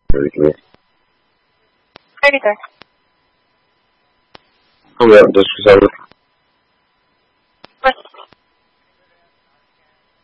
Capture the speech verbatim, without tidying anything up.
praticamente. Hey there. Come on, just because I was